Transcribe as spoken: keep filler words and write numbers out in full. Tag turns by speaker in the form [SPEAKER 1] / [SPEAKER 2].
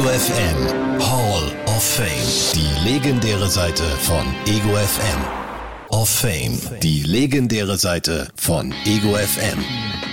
[SPEAKER 1] F M Hall of Fame. Die legendäre Seite von Ego F M. Of Fame. Die legendäre Seite von Ego F M.